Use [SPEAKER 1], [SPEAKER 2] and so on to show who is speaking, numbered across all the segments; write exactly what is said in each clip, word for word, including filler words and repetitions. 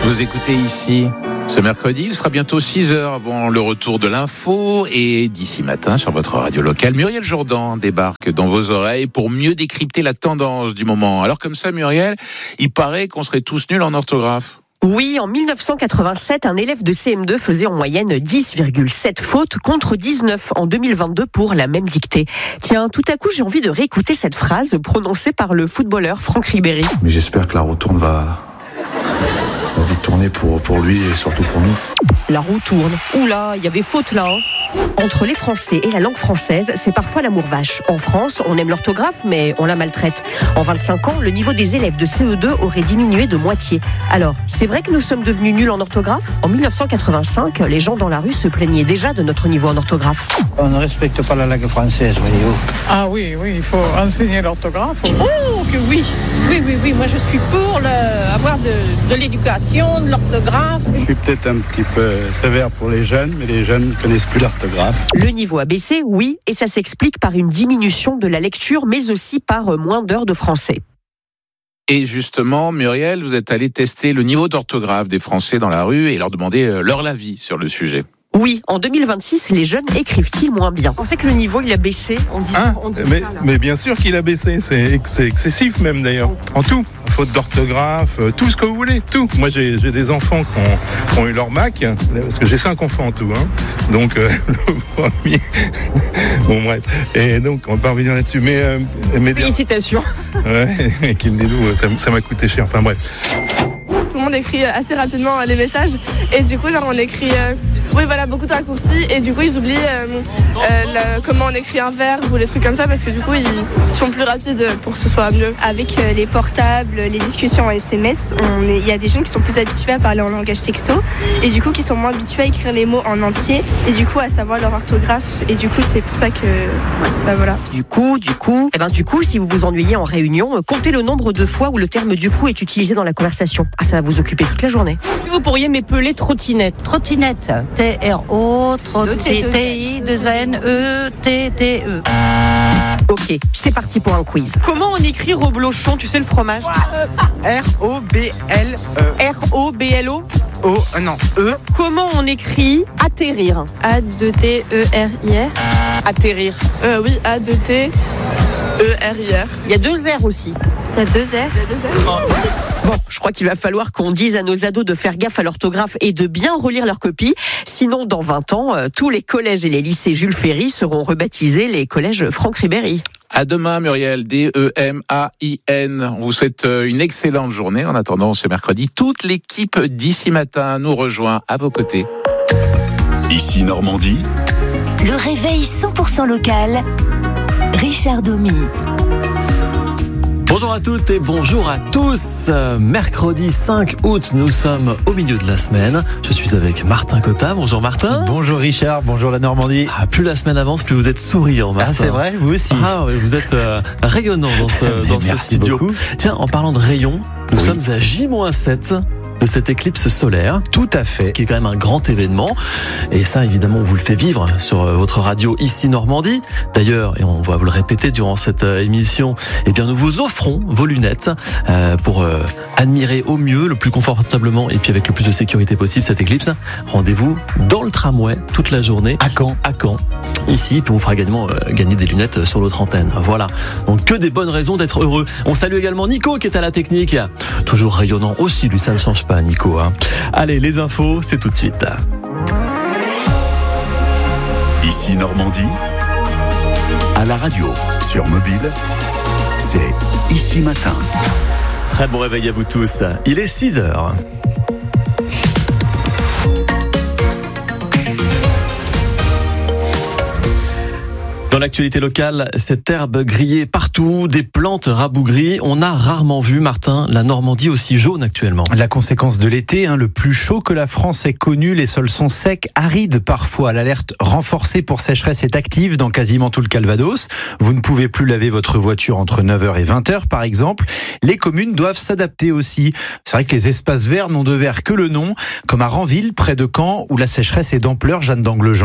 [SPEAKER 1] Vous écoutez ici ce mercredi, il sera bientôt six heures avant le retour de l'info et d'ici matin sur votre radio locale, Muriel Jourdan débarque dans vos oreilles pour mieux décrypter la tendance du moment. Alors comme ça Muriel, il paraît qu'on serait tous nuls en orthographe.
[SPEAKER 2] Oui, en dix-neuf cent quatre-vingt-sept, un élève de C M deux faisait en moyenne dix virgule sept fautes contre dix-neuf en deux mille vingt-deux pour la même dictée. Tiens, tout à coup, j'ai envie de réécouter cette phrase prononcée par le footballeur Franck Ribéry.
[SPEAKER 3] Mais j'espère que la roue tourne va... va vite tourner pour, pour lui et surtout pour nous.
[SPEAKER 2] La roue tourne. Oula, il y avait faute là, hein. Entre les Français et la langue française, c'est parfois l'amour vache. En France, on aime l'orthographe, mais on la maltraite. En vingt-cinq ans, le niveau des élèves de C E deux aurait diminué de moitié. Alors, c'est vrai que nous sommes devenus nuls en orthographe ? En dix-neuf cent quatre-vingt-cinq, les gens dans la rue se plaignaient déjà de notre niveau en orthographe.
[SPEAKER 4] On ne respecte pas la langue française, voyez-vous.
[SPEAKER 5] Ah oui, oui, il faut enseigner l'orthographe.
[SPEAKER 6] Oh, que oui. Oui, oui, oui, moi je suis pour le, avoir de, de l'éducation, de l'orthographe.
[SPEAKER 7] Je suis peut-être un petit peu sévère pour les jeunes, mais les jeunes ne connaissent plus l'orthographe.
[SPEAKER 2] Le niveau a baissé, oui, et ça s'explique par une diminution de la lecture, mais aussi par moins d'heures de français.
[SPEAKER 1] Et justement, Muriel, vous êtes allé tester le niveau d'orthographe des Français dans la rue et leur demander leur avis sur le sujet.
[SPEAKER 2] Oui, en deux mille vingt-six, les jeunes écrivent-ils moins bien ? On sait que le niveau, il a baissé. On dit,
[SPEAKER 8] hein
[SPEAKER 2] on dit
[SPEAKER 8] mais,
[SPEAKER 2] ça, là.
[SPEAKER 8] mais bien sûr qu'il a baissé, c'est, c'est excessif même d'ailleurs. En tout, faute d'orthographe, tout ce que vous voulez, tout. Moi j'ai, j'ai des enfants qui ont, qui ont eu leur bac, parce que j'ai cinq enfants en tout. Hein. Donc euh, le premier... Bon bref, et donc on va pas revenir là-dessus. Mais, euh, mais
[SPEAKER 2] Félicitations.
[SPEAKER 8] Ouais, et qu'il me dit, ça, ça m'a coûté cher, enfin bref.
[SPEAKER 9] Tout le monde écrit assez rapidement les messages et du coup genre on écrit euh, oui voilà beaucoup de raccourcis et du coup ils oublient euh, euh, le, comment on écrit un verbe ou les trucs comme ça parce que du coup ils sont plus rapides pour que ce soit mieux.
[SPEAKER 10] Avec euh, les portables, les discussions en S M S, il y a des gens qui sont plus habitués à parler en langage texto et du coup qui sont moins habitués à écrire les mots en entier et du coup à savoir leur orthographe et du coup c'est pour ça que bah voilà.
[SPEAKER 2] Du coup, du coup, eh ben du coup si vous vous ennuyez en réunion, comptez le nombre de fois où le terme du coup est utilisé dans la conversation. Ah ça va vous occuper toute la journée. Vous pourriez m'épeler trottinette.
[SPEAKER 11] Trottinette. T R O, T I, deux N E, T T E.
[SPEAKER 2] Ok, c'est parti pour un quiz. Comment on écrit reblochon, tu sais le fromage ?
[SPEAKER 12] R O B L E.
[SPEAKER 2] R O B L O
[SPEAKER 12] O, euh, non, E.
[SPEAKER 2] Comment on écrit atterrir ?
[SPEAKER 10] A deux T E R I R.
[SPEAKER 2] Atterrir.
[SPEAKER 9] Euh, oui, A deux T E R I R.
[SPEAKER 2] Il y a deux R aussi.
[SPEAKER 10] Il y a deux R.
[SPEAKER 9] Il y a deux R.
[SPEAKER 2] Bon, je crois qu'il va falloir qu'on dise à nos ados de faire gaffe à l'orthographe et de bien relire leurs copies. Sinon, dans vingt ans, euh, tous les collèges et les lycées Jules Ferry seront rebaptisés les collèges Franck Ribéry.
[SPEAKER 1] À demain, Muriel, D E M A I N. On vous souhaite une excellente journée. En attendant ce mercredi, toute l'équipe d'ici matin nous rejoint à vos côtés.
[SPEAKER 13] Ici Normandie.
[SPEAKER 14] Le réveil cent pour cent local. Richard Domy.
[SPEAKER 15] Bonjour à toutes et bonjour à tous. Mercredi cinq août, nous sommes au milieu de la semaine. Je suis avec Martin Cotta. Bonjour Martin.
[SPEAKER 16] Bonjour Richard, bonjour la Normandie.
[SPEAKER 15] Ah, plus la semaine avance, plus vous êtes souriant Martin.
[SPEAKER 16] Ah c'est vrai, vous aussi.
[SPEAKER 15] Ah oui, vous êtes euh, rayonnant dans ce, dans ce studio.
[SPEAKER 16] Beaucoup.
[SPEAKER 15] Tiens, en parlant de rayons, nous
[SPEAKER 16] oui.
[SPEAKER 15] sommes à J moins sept. De cette éclipse solaire.
[SPEAKER 16] Tout à fait.
[SPEAKER 15] Qui est quand même un grand événement. Et ça, évidemment, on vous le fait vivre sur votre radio ici Normandie. D'ailleurs, et on va vous le répéter durant cette émission, eh bien, nous vous offrons vos lunettes euh, pour euh, admirer au mieux, le plus confortablement et puis avec le plus de sécurité possible cette éclipse. Rendez-vous dans le tramway toute la journée.
[SPEAKER 16] À Caen.
[SPEAKER 15] À Caen. Ici, puis on vous fera également euh, gagner des lunettes sur l'autre antenne. Voilà. Donc, que des bonnes raisons d'être heureux. On salue également Nico qui est à la technique. Toujours rayonnant aussi, lui, ça ne change pas, Nico. Hein. Allez, les infos, c'est tout de suite.
[SPEAKER 13] Ici Normandie, à la radio, sur mobile, c'est Ici Matin.
[SPEAKER 15] Très bon réveil à vous tous. Il est six heures. Dans l'actualité locale, cette herbe grillée partout, des plantes rabougries. On a rarement vu, Martin, la Normandie aussi jaune actuellement.
[SPEAKER 16] La conséquence de l'été, hein, le plus chaud que la France ait connu. Les sols sont secs, arides parfois. L'alerte renforcée pour sécheresse est active dans quasiment tout le Calvados. Vous ne pouvez plus laver votre voiture entre neuf heures et vingt heures, par exemple. Les communes doivent s'adapter aussi. C'est vrai que les espaces verts n'ont de vert que le nom, comme à Ranville, près de Caen, où la sécheresse est d'ampleur. Jeanne d'Anglejean.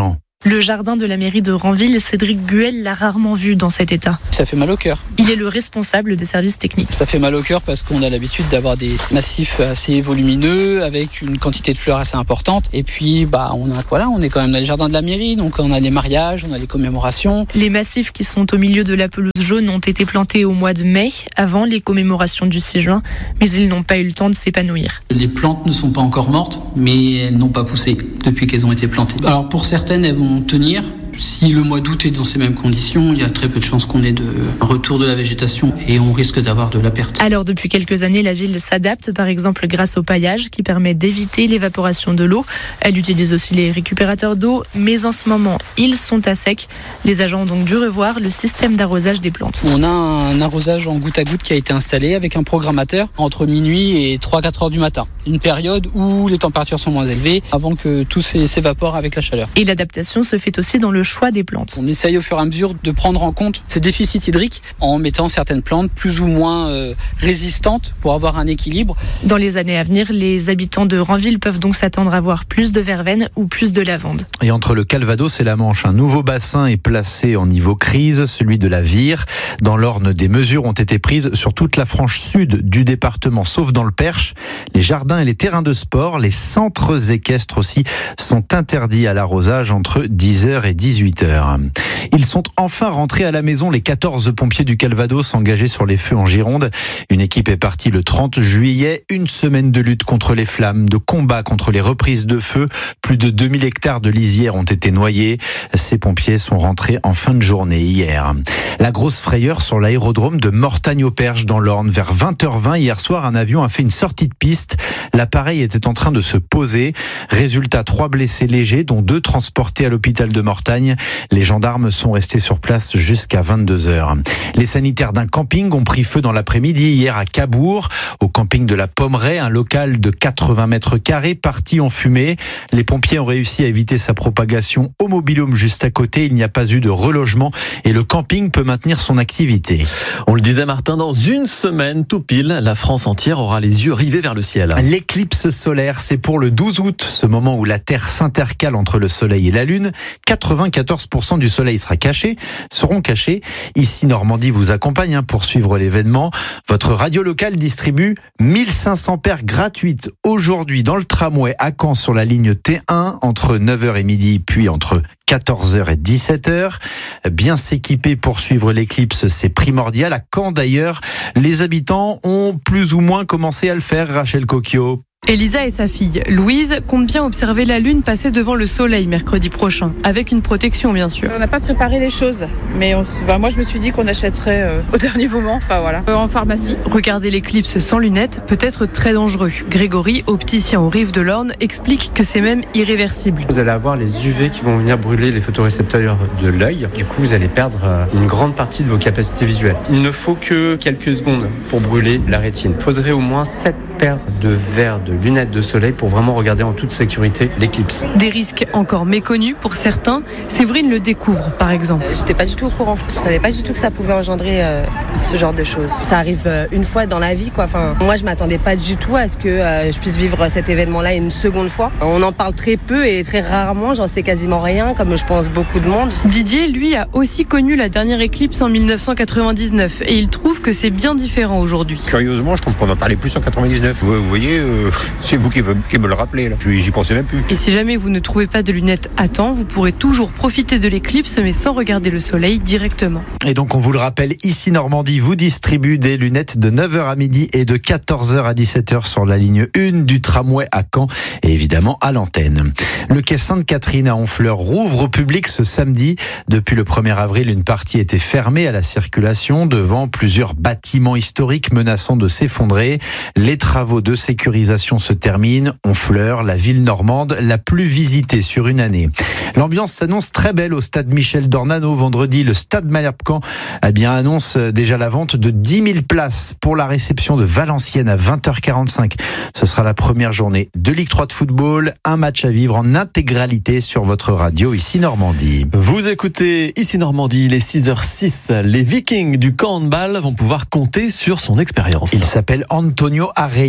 [SPEAKER 17] Le jardin de la mairie de Ranville, Cédric Guel l'a rarement vu dans cet état.
[SPEAKER 18] Ça fait mal au cœur.
[SPEAKER 17] Il est le responsable des services techniques.
[SPEAKER 18] Ça fait mal au cœur parce qu'on a l'habitude d'avoir des massifs assez volumineux avec une quantité de fleurs assez importante. Et puis, bah, on a, voilà, on est quand même dans les jardins de la mairie, donc on a les mariages, on a les commémorations.
[SPEAKER 17] Les massifs qui sont au milieu de la pelouse jaune ont été plantés au mois de mai, avant les commémorations du six juin, mais ils n'ont pas eu le temps de s'épanouir.
[SPEAKER 18] Les plantes ne sont pas encore mortes, mais elles n'ont pas poussé depuis qu'elles ont été plantées. Alors pour certaines, elles vont tenir. Si le mois d'août est dans ces mêmes conditions, il y a très peu de chances qu'on ait de retour de la végétation et on risque d'avoir de la perte.
[SPEAKER 17] Alors depuis quelques années, la ville s'adapte par exemple grâce au paillage qui permet d'éviter l'évaporation de l'eau. Elle utilise aussi les récupérateurs d'eau, mais en ce moment, ils sont à sec. Les agents ont donc dû revoir le système d'arrosage des plantes.
[SPEAKER 18] On a un arrosage en goutte à goutte qui a été installé avec un programmateur entre minuit et trois à quatre heures du matin. Une période où les températures sont moins élevées avant que tout s'évapore avec la chaleur.
[SPEAKER 17] Et l'adaptation se fait aussi dans le choix des plantes.
[SPEAKER 18] On essaye au fur et à mesure de prendre en compte ces déficits hydriques en mettant certaines plantes plus ou moins euh, résistantes pour avoir un équilibre.
[SPEAKER 17] Dans les années à venir, les habitants de Ranville peuvent donc s'attendre à voir plus de verveine ou plus de lavande.
[SPEAKER 16] Et entre le Calvados et la Manche, un nouveau bassin est placé en niveau crise, celui de la Vire. Dans l'Orne, des mesures ont été prises sur toute la frange sud du département, sauf dans le Perche. Les jardins et les terrains de sport, les centres équestres aussi, sont interdits à l'arrosage entre dix heures et dix-huit heures. Ils sont enfin rentrés à la maison, les quatorze pompiers du Calvados engagés sur les feux en Gironde. Une équipe est partie le trente juillet. Une semaine de lutte contre les flammes, de combat contre les reprises de feu. Plus de deux mille hectares de lisières ont été noyés. Ces pompiers sont rentrés en fin de journée hier. La grosse frayeur sur l'aérodrome de Mortagne-au-Perche dans l'Orne. Vers vingt heures vingt hier soir, un avion a fait une sortie de piste. L'appareil était en train de se poser. Résultat, trois blessés légers, dont deux transportés à l'hôpital de Mortagne. Les gendarmes sont restés sur place jusqu'à vingt-deux heures. Les sanitaires d'un camping ont pris feu dans l'après-midi hier à Cabourg, au camping de la Pommeraye, un local de quatre-vingts mètres carrés parti en fumée. Les pompiers ont réussi à éviter sa propagation au mobil-home juste à côté. Il n'y a pas eu de relogement et le camping peut maintenir son activité.
[SPEAKER 15] On le disait Martin, dans une semaine tout pile, la France entière aura les yeux rivés vers le ciel.
[SPEAKER 16] L'éclipse solaire, c'est pour le douze août, ce moment où la Terre s'intercale entre le Soleil et la Lune. quatre-vingt-quatorze pour cent du Soleil sera caché, seront cachés. Ici, Normandie vous accompagne hein, pour suivre l'événement. Votre radio locale distribue mille cinq cents paires gratuites aujourd'hui dans le tramway à Caen sur la ligne T un entre neuf heures et midi, puis entre quatorze heures et dix-sept heures. Bien s'équiper pour suivre l'éclipse, c'est primordial. À Caen d'ailleurs, les habitants ont plus ou moins commencé à le faire, Rachel Coquio.
[SPEAKER 17] Elisa et sa fille, Louise, comptent bien observer la Lune passer devant le Soleil mercredi prochain, avec une protection bien sûr.
[SPEAKER 5] On n'a pas préparé les choses, mais on, enfin, moi je me suis dit qu'on achèterait euh, au dernier moment, enfin voilà, euh, en pharmacie.
[SPEAKER 17] Regarder l'éclipse sans lunettes peut être très dangereux. Grégory, opticien aux rives de l'Orne, explique que c'est même irréversible.
[SPEAKER 19] Vous allez avoir les U V qui vont venir brûler les photorécepteurs de l'œil. Du coup, vous allez perdre une grande partie de vos capacités visuelles. Il ne faut que quelques secondes pour brûler la rétine. Il faudrait au moins sept paires de verres de lunettes de soleil pour vraiment regarder en toute sécurité l'éclipse.
[SPEAKER 17] Des risques encore méconnus pour certains. Séverine le découvre par exemple.
[SPEAKER 20] Euh, J'étais pas du tout au courant. Je savais pas du tout que ça pouvait engendrer euh, ce genre de choses. Ça arrive euh, une fois dans la vie, quoi. Enfin, moi, je m'attendais pas du tout à ce que euh, je puisse vivre cet événement-là une seconde fois. On en parle très peu et très rarement. J'en sais quasiment rien, comme je pense beaucoup de monde.
[SPEAKER 17] Didier, lui, a aussi connu la dernière éclipse en mille neuf cent quatre-vingt-dix-neuf et il trouve que c'est bien différent aujourd'hui.
[SPEAKER 21] Curieusement, je trouve qu'on en parlait plus en quatre-vingt-dix-neuf. Vous, vous voyez, euh, c'est vous qui, qui me le rappelez là. J'y pensais même plus.
[SPEAKER 17] Et si jamais vous ne trouvez pas de lunettes à temps, vous pourrez toujours profiter de l'éclipse, mais sans regarder le soleil directement.
[SPEAKER 16] Et donc, on vous le rappelle, ici Normandie vous distribue des lunettes de neuf heures à midi et de quatorze heures à dix-sept heures sur la ligne un du tramway à Caen et évidemment à l'antenne. Le quai Sainte-Catherine à Honfleur rouvre au public ce samedi. Depuis le premier avril, une partie était fermée à la circulation devant plusieurs bâtiments historiques menaçant de s'effondrer. Les travaux de sécurisation se terminent. Honfleur, la ville normande la plus visitée sur une année. L'ambiance s'annonce très belle au stade Michel Dornano. Vendredi, le stade Malherbe-Caen eh bien, annonce déjà la vente de dix mille places pour la réception de Valenciennes à vingt heures quarante-cinq. Ce sera la première journée de Ligue trois de football. Un match à vivre en intégralité sur votre radio ici Normandie.
[SPEAKER 15] Vous écoutez ici Normandie, les six heures six. Les Vikings du camp handball vont pouvoir compter sur son expérience.
[SPEAKER 16] Il s'appelle Antonio Arreia.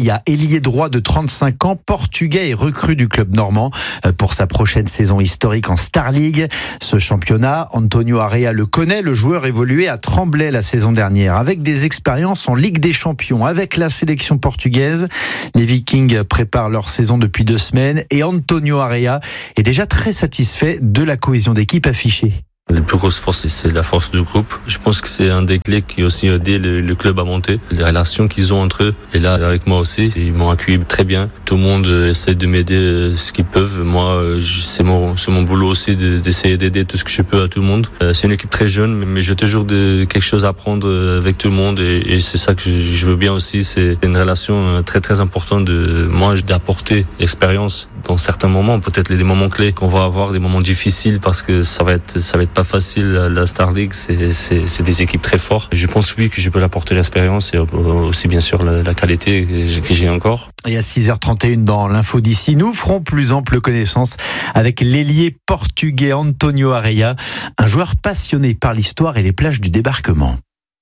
[SPEAKER 16] Areia, ailier droit de trente-cinq ans, portugais et recrue du club normand pour sa prochaine saison historique en Star League. Ce championnat, Antonio Areia le connaît, le joueur évoluait à Tremblay la saison dernière, avec des expériences en Ligue des Champions, avec la sélection portugaise. Les Vikings préparent leur saison depuis deux semaines et Antonio Areia est déjà très satisfait de la cohésion d'équipe affichée.
[SPEAKER 3] La plus grosse force, c'est la force du groupe. Je pense que c'est un des clés qui a aussi aidé le, le club à monter. Les relations qu'ils ont entre eux, et là, avec moi aussi, ils m'ont accueilli très bien. Tout le monde essaie de m'aider ce qu'ils peuvent. Moi, c'est mon, c'est mon boulot aussi de, d'essayer d'aider tout ce que je peux à tout le monde. C'est une équipe très jeune, mais j'ai toujours de, quelque chose à apprendre avec tout le monde, et, et c'est ça que je veux bien aussi. C'est une relation très, très importante de moi, d'apporter l'expérience dans certains moments, peut-être les moments clés qu'on va avoir, des moments difficiles, parce que ça va être, ça va être pas facile. La Star League, c'est, c'est, c'est des équipes très fortes. Je pense oui que je peux apporter l'expérience et aussi bien sûr la, la qualité que j'ai encore.
[SPEAKER 16] Et à six heures trente et une dans l'info d'ici, nous ferons plus ample connaissance avec l'ailier portugais Antonio Areia, un joueur passionné par l'histoire et les plages du débarquement.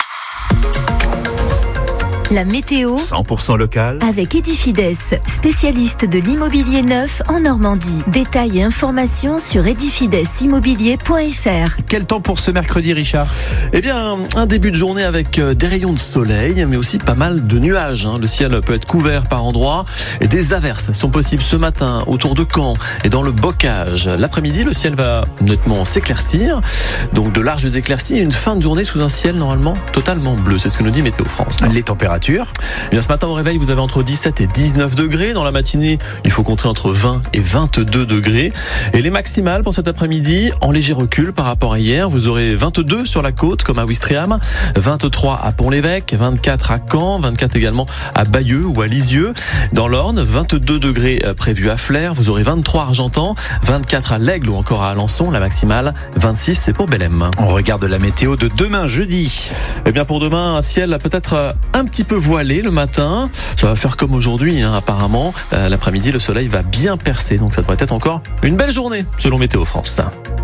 [SPEAKER 14] La météo
[SPEAKER 13] cent pour cent local
[SPEAKER 14] avec Edifides, spécialiste de l'immobilier neuf en Normandie. Détails et informations sur edifides immobilier point f r.
[SPEAKER 16] Quel temps pour ce mercredi, Richard ?
[SPEAKER 15] Eh bien, un début de journée avec des rayons de soleil, mais aussi pas mal de nuages. Le ciel peut être couvert par endroits et des averses sont possibles ce matin autour de Caen et dans le Bocage. L'après-midi, le ciel va nettement s'éclaircir, donc de larges éclaircies et une fin de journée sous un ciel normalement totalement bleu. C'est ce que nous dit Météo France.
[SPEAKER 16] Les températures ? Eh
[SPEAKER 15] bien, ce matin au réveil, vous avez entre dix-sept et dix-neuf degrés. Dans la matinée, il faut compter entre vingt et vingt-deux degrés. Et les maximales pour cet après-midi, en léger recul par rapport à hier, vous aurez vingt-deux sur la côte, comme à Ouistreham, vingt-trois à Pont-l'Évêque, vingt-quatre à Caen, vingt-quatre également à Bayeux ou à Lisieux. Dans l'Orne, vingt-deux degrés prévus à Flers, vous aurez vingt-trois à Argentan, vingt-quatre à l'Aigle ou encore à Alençon. La maximale, vingt-six, c'est pour Bellem.
[SPEAKER 16] On regarde la météo de demain, jeudi.
[SPEAKER 15] Eh bien, pour demain, un ciel peut-être un petit peu voilé le matin. Ça va faire comme aujourd'hui, hein, apparemment. Euh, l'après-midi, le soleil va bien percer. Donc ça devrait être encore une belle journée, selon Météo France.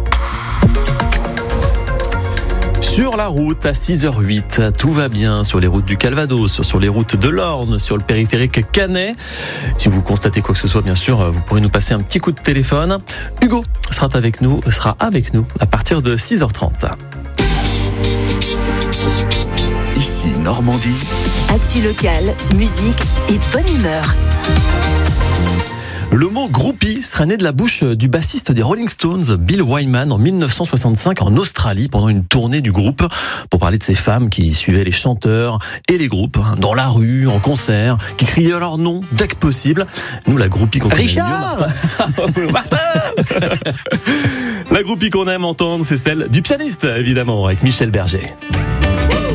[SPEAKER 15] Sur la route, à six heures huit, tout va bien sur les routes du Calvados, sur les routes de l'Orne, sur le périphérique Canet. Si vous constatez quoi que ce soit, bien sûr, vous pourrez nous passer un petit coup de téléphone. Hugo sera avec nous, sera avec nous à partir de six heures trente.
[SPEAKER 13] Ici Normandie.
[SPEAKER 14] Actu locale, musique et bonne humeur.
[SPEAKER 15] Le mot groupie serait né de la bouche du bassiste des Rolling Stones, Bill Wyman, en mille neuf cent soixante-cinq en Australie, pendant une tournée du groupe, pour parler de ces femmes qui suivaient les chanteurs et les groupes, dans la rue, en concert, qui criaient leur nom dès que possible. Nous, la groupie qu'on
[SPEAKER 16] Richard
[SPEAKER 15] aime Martin La groupie qu'on aime entendre, c'est celle du pianiste, évidemment, avec Michel Berger.